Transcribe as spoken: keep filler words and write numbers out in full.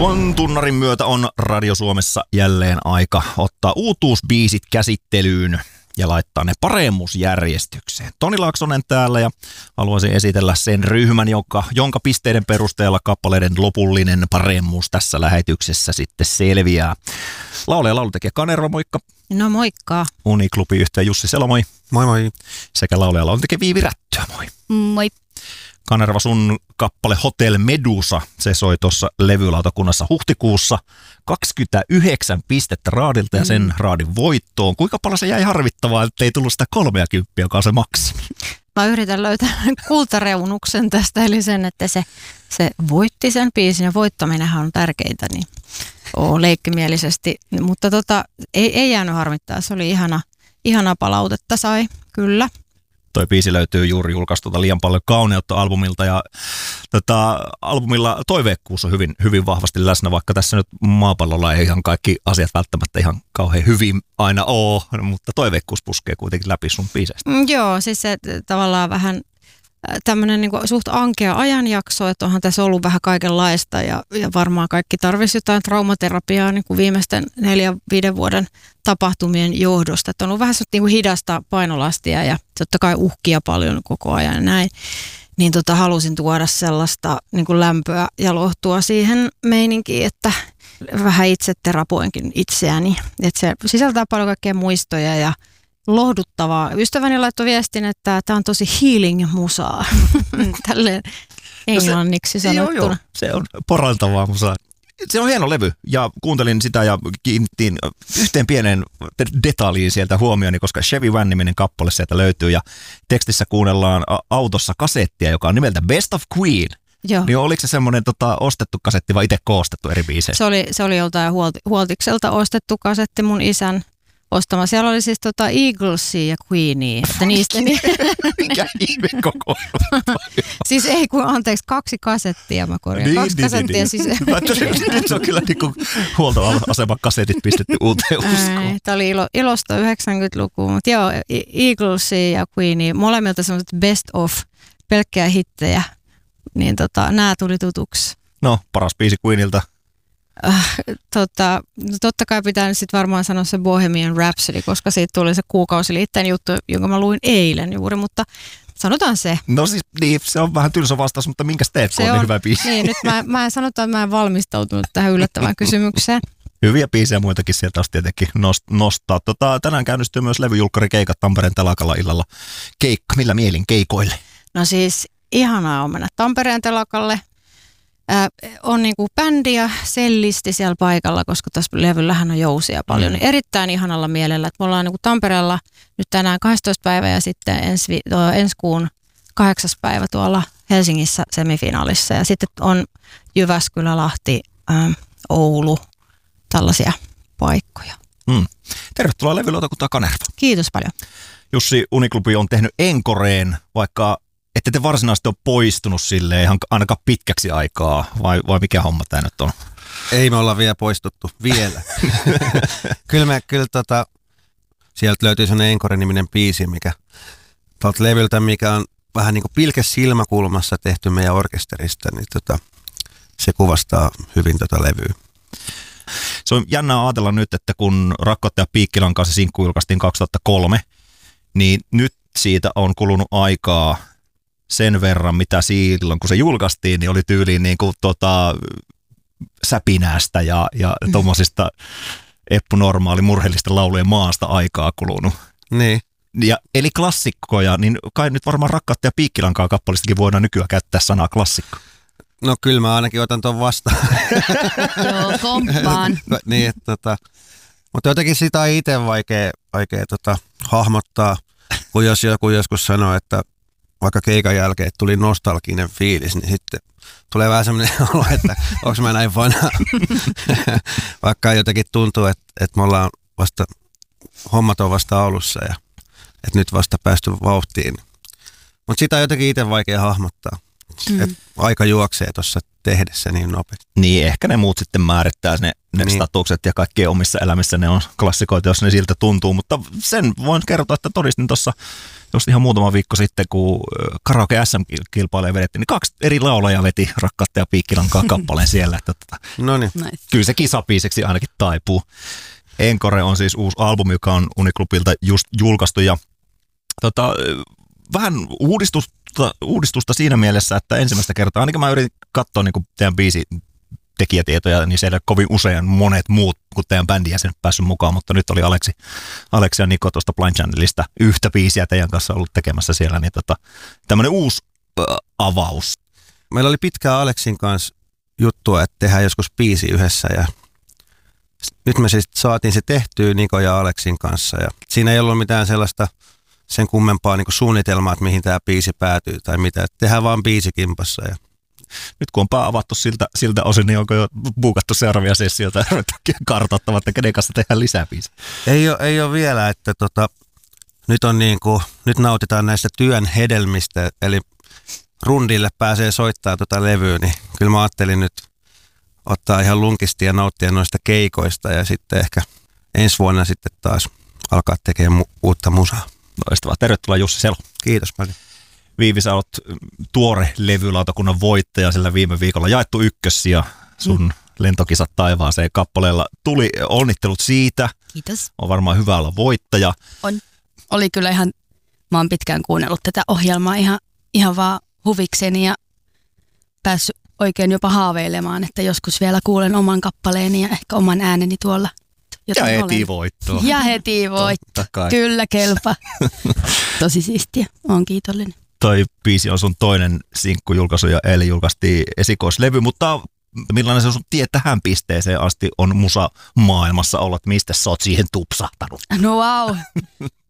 Tuon tunnarin myötä on Radio Suomessa jälleen aika ottaa uutuusbiisit käsittelyyn ja laittaa ne paremmuusjärjestykseen. Toni Laaksonen täällä ja haluaisin esitellä sen ryhmän, jonka, jonka pisteiden perusteella kappaleiden lopullinen paremmuus tässä lähetyksessä sitten selviää. Laulaja ja laulutekijä Kanerva, moikka. No moikka. Uniklubi-yhtiö Jussi Selo, moi. Moi moi. Sekä laulaja ja laulutekijä Viivi Rättyä, moi. Moi. Kanerva, sun kappale Hotel Medusa, se soi tuossa levylautakunnassa huhtikuussa. kaksikymmentäyhdeksän pistettä raadilta ja sen mm. raadin voittoon. Kuinka paljon se jäi harvittavaa, että ei tullut sitä kolmeakymppiä, joka on se maksimi? Mä yritän löytää kultareunuksen tästä, eli sen, että se, se voitti sen biisin ja voittaminenhan on tärkeintä, niin oo leikkimielisesti. Mutta tota, ei, ei jäänyt harmittaa, se oli ihana, ihana palautetta sai, kyllä. Toi biisi löytyy juuri julkaistulta Liian paljon kauneutta -albumilta ja tota, albumilla toiveikkuus on hyvin, hyvin vahvasti läsnä, vaikka tässä nyt maapallolla ei ihan kaikki asiat välttämättä ihan kauhean hyvin aina ole, mutta toiveikkuus puskee kuitenkin läpi sun biiseistä. Mm, joo, siis se tavallaan vähän tämmöinen niin kuin suht ankea ajanjakso, että onhan tässä ollut vähän kaikenlaista ja, ja varmaan kaikki tarvisi jotain traumaterapiaa niin kuin viimeisten neljän, viiden vuoden tapahtumien johdosta. Että on ollut vähän niin kuin hidasta painolastia ja totta kai uhkia paljon koko ajan ja näin. Niin tota, halusin tuoda sellaista niin kuin lämpöä ja lohtua siihen meininkiin, että vähän itse terapoinkin itseäni. Että se sisältää paljon kaikkea muistoja ja lohduttavaa. Ystäväni laittoi viestin, että tämä on tosi healing-musaa. Tälleen englanniksi no se, sanottuna. Joo, joo. Se on parantavaa musaa. Se on hieno levy ja kuuntelin sitä ja kiinnitin yhteen pieneen detaljiin sieltä huomioni, koska Chevy Van-niminen kappale sieltä löytyy ja tekstissä kuunnellaan autossa kasettia, joka on nimeltä Best of Queen. Joo. Niin oliko se semmoinen tota, ostettu kasetti vai itse koostettu eri biisejä? Se oli, se oli joltain huolti, huoltikselta ostettu kasetti mun isän ostama. Siellä oli siis tota Eaglesia ja Queenia. Että niistä niin mikä ihme koko siis ei kun, anteeksi, kaksi kasettia mä korjaan. Niin, kaksi niin, kasettia niin, siis. Nyt se on kyllä niin kuin huoltoaseman kasetit pistetty uuteen uskoon. Tämä oli ilo, ilosta yhdeksänkymmentäluku, mutta joo, Eaglesia ja Queenia, molemmilta semmoiset best of, pelkkää hittejä, niin tota, nämä tuli tutuksi. No, paras biisi Queenilta. Äh, tota, totta kai pitää nyt sitten varmaan sanoa se Bohemian Rhapsody, koska siitä tuli se kuukausiliitteen juttu, jonka mä luin eilen juuri, mutta sanotaan se. No siis niin, se on vähän tylsä vastaus, mutta minkäs teet, kun on, on niin hyvä biisi? Niin, nyt mä, mä sanotaan, että mä en valmistautunut tähän yllättävään kysymykseen. Hyviä biisejä muitakin sieltä olisi tietenkin nostaa. Tota, tänään käynnistyy myös levyjulkkarikeikat Tampereen telakalla illalla. Keikka, millä mielin keikoille? No siis ihanaa on mennä Tampereen telakalle. Äh, on niinku bändi ja sellisti siellä paikalla, koska tuossa levyllähän on jousia paljon. Mm. Niin erittäin ihanalla mielellä, että me ollaan niinku Tampereella nyt tänään kahdestoista päivä ja sitten ensi, ensi kuun kahdeksas päivä tuolla Helsingissä semifinaalissa. Ja sitten on Jyväskylä, Lahti, ähm, Oulu, tällaisia paikkoja. Mm. Tervetuloa levylautakuntaan Kanerva. Kiitos paljon. Jussi, Uniklubi on tehnyt enkoreen, vaikka ette te varsinaisesti ole poistunut silleen ihan ainakaan pitkäksi aikaa, vai, vai mikä homma tämä nyt on? Ei me olla vielä poistuttu, vielä. kyllä me, kyllä tota, sieltä löytyy sellainen Encore-niminen biisi, mikä tuolta levyltä, mikä on vähän niin kuin pilke silmäkulmassa tehty meidän orkesterista, niin tota, se kuvastaa hyvin tota levyä. Se on jännää ajatella nyt, että kun Rakkautta ja Piikkilan kanssa sinkku julkaistiin kaksituhattakolme, niin nyt siitä on kulunut aikaa sen verran, mitä silloin, kun se julkaistiin, niin oli tyyliin niin kuin tota, säpinästä ja, ja tuommoisista eppunormaali murheellisten laulujen maasta aikaa kulunut. Niin. Ja, eli klassikkoja, niin kai nyt varmaan Rakkautta ja Piikkilankaan kappalistakin voidaan nykyään käyttää sanaa klassikko. No kyllä mä ainakin otan ton vastaan. Joo, komppaan. niin, että tota, mutta jotenkin sitä on itse vaikea, vaikea tota, hahmottaa, kun jos joku joskus sanoo, että vaikka keikan jälkeen tuli nostalginen fiilis, niin sitten tulee vähän semmoinen olo, että onko mä näin vanha. Vaikka jotenkin tuntuu, että, että me ollaan vasta, hommat on vasta alussa ja että nyt vasta päästy vauhtiin. Mutta sitä on jotenkin itse vaikea hahmottaa. Mm. Et aika juoksee tuossa tehdessä niin nopeasti. Niin, ehkä ne muut sitten määrittää ne, ne niin. statukset ja kaikkien omissa elämissä ne on klassikoita, jos ne siltä tuntuu. Mutta sen voin kertoa, että todistin tuossa just ihan muutama viikko sitten, kun karaoke S M-kilpailuja vedettiin, niin kaksi eri laulajaa veti Rakkautta ja Piikkilankaa kappaleen siellä. Että, että, Noniin. Nice. Kyllä se kisabiiseksi ainakin taipuu. Encore on siis uusi albumi, joka on Uniklubilta just julkaistu ja tota, vähän uudistusta, uudistusta siinä mielessä, että ensimmäistä kertaa, ainakin mä yritin katsoa niin kuin teidän biisi tekijätietoja, niin siellä kovin usein monet muut kuin teidän bändin jäsenet päässyt mukaan, mutta nyt oli Aleksi, Aleksi ja Niko tuosta Blind Channelista yhtä biisiä teidän kanssa ollut tekemässä siellä, niin tota, tämmöinen uusi äh, avaus. Meillä oli pitkään Aleksin kanssa juttua, että tehdään joskus biisi yhdessä ja nyt me siis saatiin se tehtyä Niko ja Aleksin kanssa ja siinä ei ollut mitään sellaista sen kummempaa niin kuin suunnitelmaa, että mihin tämä biisi päätyy tai mitä. Tehdään vaan biisi kimpassa. Ja nyt kun on pää avattu siltä, siltä osin, niin onko jo buukattu seuraavia sessioita ja kartoittamaan, että kenen kanssa tehdään lisää biisiä? Ei ole, ei ole vielä, että tota, nyt, on niin kuin, nyt nautitaan näistä työn hedelmistä, eli rundille pääsee soittamaan tuota levyä, niin kyllä mä ajattelin nyt ottaa ihan lunkisti ja nauttia noista keikoista ja sitten ehkä ensi vuonna sitten taas alkaa tekemään mu- uutta musaa. Loistavaa. Tervetuloa Jussi Selo. Kiitos paljon. Viivi, sä oot tuore levylautakunnan voittaja, sillä viime viikolla jaettu ykkössiä sun mm. lentokisat taivaaseen kappaleella. Tuli onnittelut siitä. Kiitos. On varmaan hyvä olla voittaja. On. Oli kyllä ihan, mä oon pitkään kuunnellut tätä ohjelmaa ihan, ihan vaan huvikseni ja päässyt oikein jopa haaveilemaan, että joskus vielä kuulen oman kappaleeni ja ehkä oman ääneni tuolla. Ja heti voittoa. Ja heti voitto. Kyllä kelpaa. Tosi siistiä. Oon kiitollinen. Toi biisi on sun toinen sinkkujulkaisu ja eilen julkaistiin esikoislevy, mutta millainen se sun tie tähän pisteeseen asti on musa maailmassa ollut? Mistä sä oot siihen tupsahtanut? No wow.